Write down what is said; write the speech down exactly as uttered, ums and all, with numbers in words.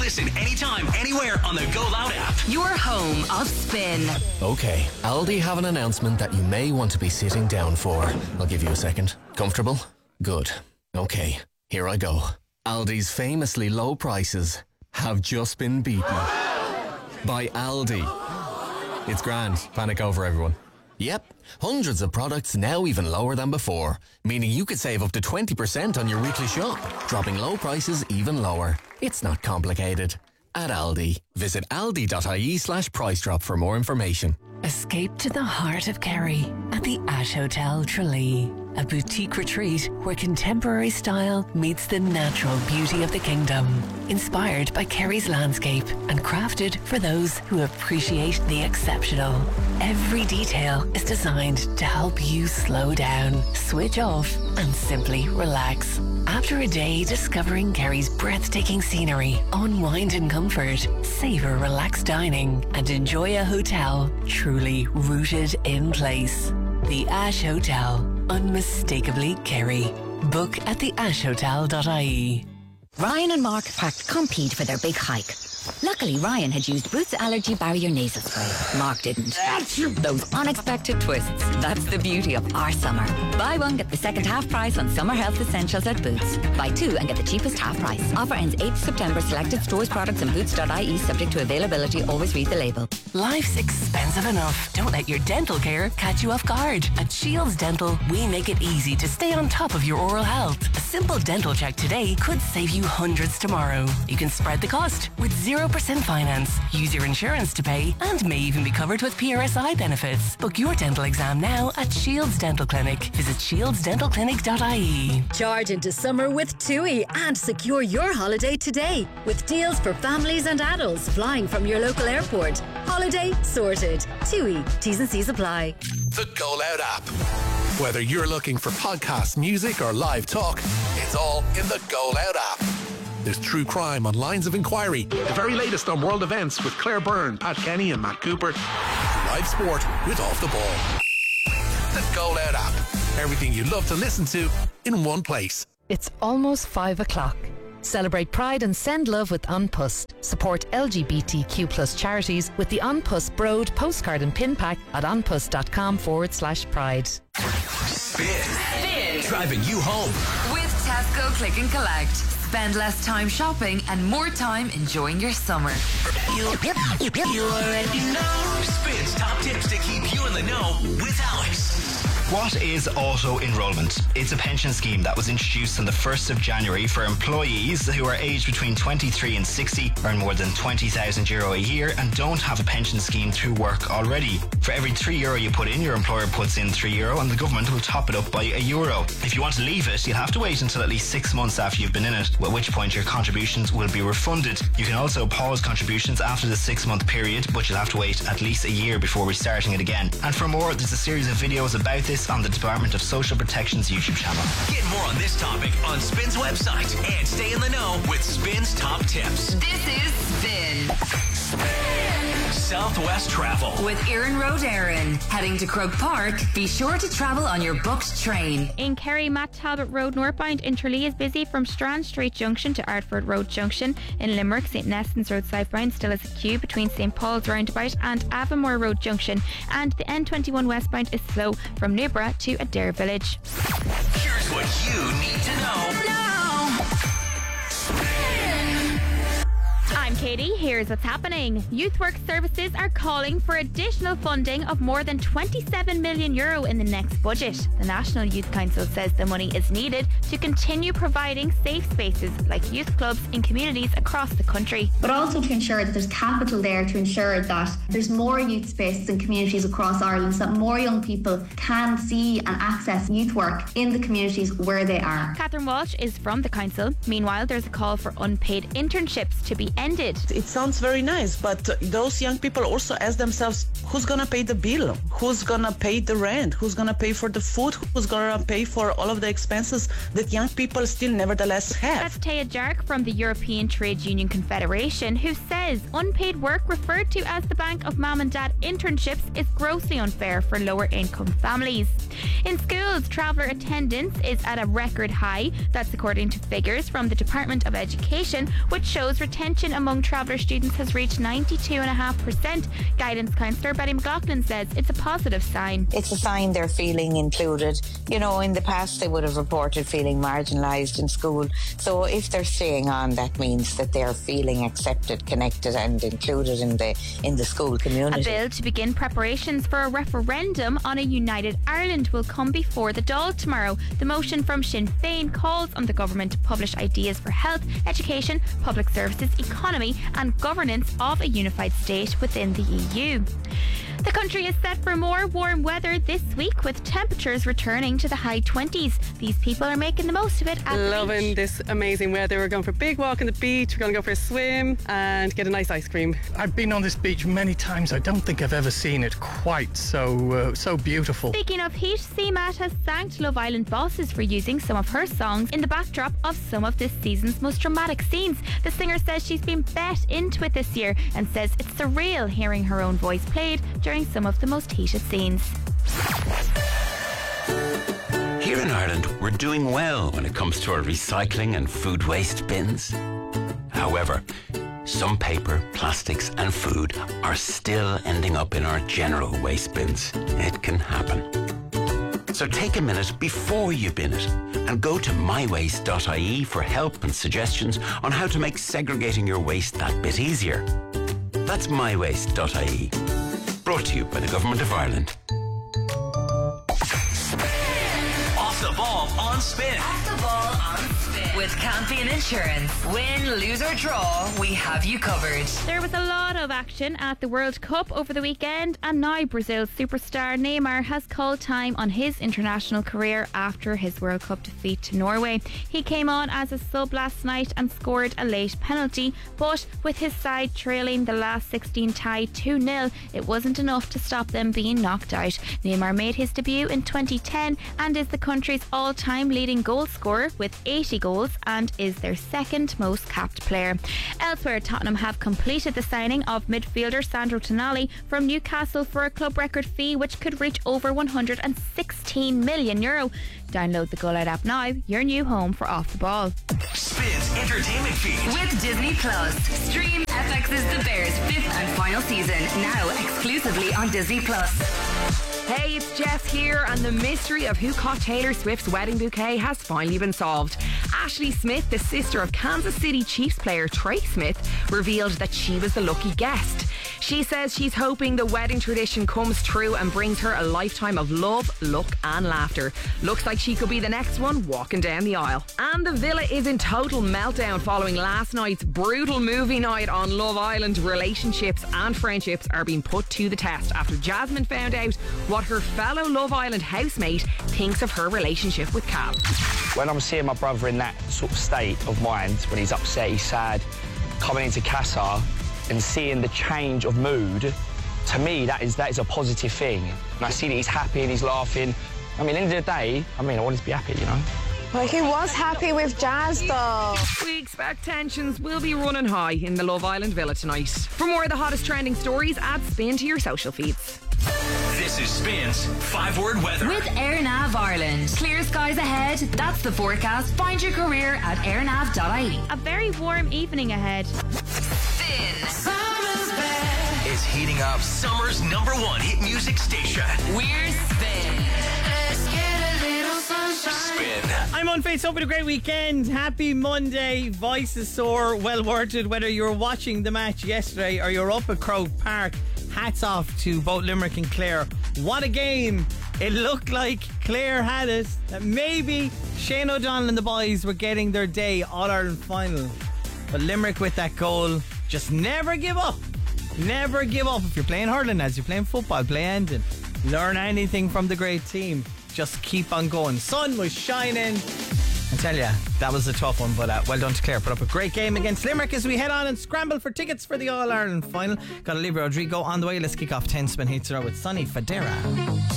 Listen anytime, anywhere on the Go Loud app. Your home of Spin. Okay, Aldi have an announcement that you may want to be sitting down for. I'll give you a second. Comfortable? Good. Okay, here I go. Aldi's famously low prices have just been beaten by Aldi. It's grand. Panic over, everyone. Yep, hundreds of products now even lower than before, meaning you could save up to twenty percent on your weekly shop, dropping low prices even lower. It's not complicated. At Aldi, visit aldi.ie slash price drop for more information. Escape to the heart of Kerry at the Ash Hotel Tralee, a boutique retreat where contemporary style meets the natural beauty of the kingdom. Inspired by Kerry's landscape and crafted for those who appreciate the exceptional. Every detail is designed to help you slow down, switch off, and simply relax. After a day discovering Kerry's breathtaking scenery, unwind in comfort, savor relaxed dining, and enjoy a hotel truly rooted in place. The Ash Hotel, unmistakably Kerry. Book at the ash hotel dot I E. Ryan and Mark packed Compeed for their big hike. Luckily, Ryan had used Boots Allergy Barrier Nasal Spray. Mark didn't. Those unexpected twists. That's the beauty of our summer. Buy one, get the second half price on summer health essentials at Boots. Buy two and get the cheapest half price. Offer ends eighth September. Selected stores, products and boots dot I E subject to availability. Always read the label. Life's expensive enough. Don't let your dental care catch you off guard. At Shields Dental, we make it easy to stay on top of your oral health. A simple dental check today could save you hundreds tomorrow. You can spread the cost with zero percent finance. Use your insurance to pay and may even be covered with P R S I benefits. Book your dental exam now at Shields Dental Clinic. Visit shields dental clinic dot I E. Charge into summer with TUI and secure your holiday today with deals for families and adults flying from your local airport. Holiday sorted. TUI. T's and C's apply. The Go Loud app. Whether you're looking for podcast, music or live talk, it's all in the Go Loud app. There's true crime on Lines of Inquiry, the very latest on world events with Claire Byrne, Pat Kenny and Matt Cooper, live sport with Off the Ball. The Go Loud app. Everything you love to listen to in one place. It's almost five o'clock. Celebrate Pride and send love with An Post. Support L G B T Q plus charities with the An Post Broad postcard and pin pack at anpost.com forward slash pride. Spin. Spin. Driving you home. With Tesco Click and Collect. Spend less time shopping and more time enjoying your summer. You, you already know. Spin's top tips to keep you in the know with Alex. What is auto-enrolment? It's a pension scheme that was introduced on the first of January for employees who are aged between twenty-three and sixty, earn more than twenty thousand euro a year and don't have a pension scheme through work already. For every three euro you put in, your employer puts in three euro and the government will top it up by a euro. If you want to leave it, you'll have to wait until at least six months after you've been in it, at which point your contributions will be refunded. You can also pause contributions after the six-month period, but you'll have to wait at least a year before restarting it again. And for more, there's a series of videos about this on the Department of Social Protection's YouTube channel. Get more on this topic on Spin's website and stay in the know with Spin's top tips. This is Spin. Spin. Southwest Travel. With Erin Road Erin. Heading to Croke Park, be sure to travel on your booked train. In Kerry, Matt Talbot Road northbound in Tralee is busy from Strand Street Junction to Ardford Road Junction. In Limerick, St Nestans Road southbound still has a queue between St Paul's Roundabout and Avonmore Road Junction. And the N twenty-one westbound is slow from Newborough to Adair Village. Here's what you need to know. No. I'm Katie. Here's what's happening. Youth Work Services are calling for additional funding of more than twenty-seven million euro in the next budget. The National Youth Council says the money is needed to continue providing safe spaces like youth clubs in communities across the country. But also to ensure that there's capital there to ensure that there's more youth spaces in communities across Ireland so that more young people can see and access youth work in the communities where they are. Catherine Walsh is from the council. Meanwhile, there's a call for unpaid internships to be ended. It sounds very nice, but those young people also ask themselves, who's going to pay the bill? Who's going to pay the rent? Who's going to pay for the food? Who's going to pay for all of the expenses that young people still nevertheless have? That's Taya Jark from the European Trade Union Confederation, who says unpaid work referred to as the Bank of Mum and Dad internships is grossly unfair for lower income families. In schools, traveller attendance is at a record high. That's according to figures from the Department of Education, which shows retention among among Traveller students has reached ninety-two point five percent. Guidance counsellor Betty McLaughlin says it's a positive sign. It's a sign they're feeling included. You know, in the past they would have reported feeling marginalised in school. So if they're staying on, that means that they're feeling accepted, connected and included in the in the school community. A bill to begin preparations for a referendum on a united Ireland will come before the Dáil tomorrow. The motion from Sinn Féin calls on the government to publish ideas for health, education, public services, economy and governance of a unified state within the E U. The country is set for more warm weather this week, with temperatures returning to the high twenties. These people are making the most of it at the Loving beach. this amazing weather. We're going for a big walk on the beach. We're going to go for a swim and get a nice ice cream. I've been on this beach many times. I don't think I've ever seen it quite so uh, so beautiful. Speaking of heat, C MAT has thanked Love Island bosses for using some of her songs in the backdrop of some of this season's most dramatic scenes. The singer says she's been bet into it this year and says it's surreal hearing her own voice played during some of the most heated scenes. Here in Ireland, we're doing well when it comes to our recycling and food waste bins. However, some paper, plastics and food are still ending up in our general waste bins. It can happen. So take a minute before you bin it and go to my waste dot I E for help and suggestions on how to make segregating your waste that bit easier. That's my waste dot I E. Brought to you by the Government of Ireland. Off the ball on Spin. Off the ball on Spin. With Campion Insurance. Win, lose or draw, we have you covered. There was a lot of action at the World Cup over the weekend, and now Brazil's superstar Neymar has called time on his international career after his World Cup defeat to Norway. He came on as a sub last night and scored a late penalty, but with his side trailing the last sixteen tie two nil, it wasn't enough to stop them being knocked out. Neymar made his debut in twenty ten and is the country's all-time leading goal scorer with eighty goals and is their second most capped player. Elsewhere, Tottenham have completed the signing of midfielder Sandro Tonali from Newcastle for a club record fee which could reach over one hundred sixteen million euro. Download the Go Loud app now, your new home for Off the Ball. Spin's entertainment feed. With Disney Plus. Stream F X's The Bears' fifth and final season, now exclusively on Disney Plus. Hey, it's Jess here, and the mystery of who caught Taylor Swift's wedding bouquet has finally been solved. Ashley Smith, the sister of Kansas City Chiefs player Trey Smith, revealed that she was the lucky guest. She says she's hoping the wedding tradition comes true and brings her a lifetime of love, luck and laughter. Looks like she could be the next one walking down the aisle. And the villa is in total meltdown following last night's brutal movie night on Love Island. Relationships and friendships are being put to the test after Jasmine found out what her fellow Love Island housemate thinks of her relationship with Cab. When I'm seeing my brother in that sort of state of mind, when he's upset, he's sad, coming into Casa and seeing the change of mood, to me, that is that is a positive thing. And I see that he's happy and he's laughing. I mean, at the end of the day, I mean, I want him to be happy, you know? Well, he was happy with Jazz, though. We expect tensions will be running high in the Love Island villa tonight. For more of the hottest trending stories, add Spin to your social feeds. This is Spin's five-word weather. With AirNav Ireland. Clear skies ahead. That's the forecast. Find your career at air nav dot I E. A very warm evening ahead. Spin. Summer's back. Is heating up summer's number one hit music station. We're Spin. Let's get a little sunshine. Spin. I'm Unfazed. Hope you had a great weekend. Happy Monday. Voice is sore, well worded. Whether you were watching the match yesterday or you're up at Croke Park, hats off to both Limerick and Clare. What a game. It looked like Clare had it, that maybe Shane O'Donnell and the boys were getting their day All-Ireland final. But Limerick with that goal, just never give up. Never give up. If you're playing hurling, as you're playing football, play ending. Learn anything from the great team. Just keep on going. Sun was shining. I tell you, that was a tough one, but uh, well done to Clare. Put up a great game against Limerick as we head on and scramble for tickets for the All-Ireland final. Got Olivia Rodrigo on the way. Let's kick off ten Spin Hits with Sonny Fodera.